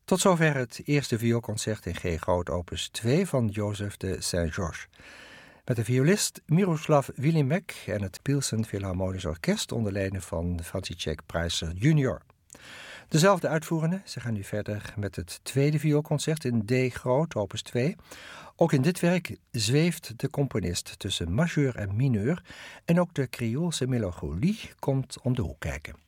Tot zover het eerste vioolconcert in G groot opus 2 van Joseph de Saint-Georges. Met de violist Miroslav Wilimek en het Pilsen Philharmonisch Orkest onder leiding van František Preiser junior. Dezelfde uitvoerende, ze gaan nu verder met het tweede vioolconcert in D groot opus 2. Ook in dit werk zweeft de componist tussen majeur en mineur en ook de Krioolse melancholie komt om de hoek kijken.